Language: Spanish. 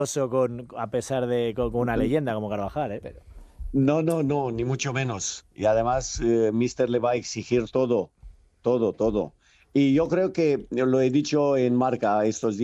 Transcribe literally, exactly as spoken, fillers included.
con, a pesar de con, con una Mm, leyenda como Carvajal, ¿eh? Pero... No, no, no, ni mucho menos. Y además, eh, Mister le va a exigir todo, todo, todo. Y yo creo que lo he dicho en Marca estos días.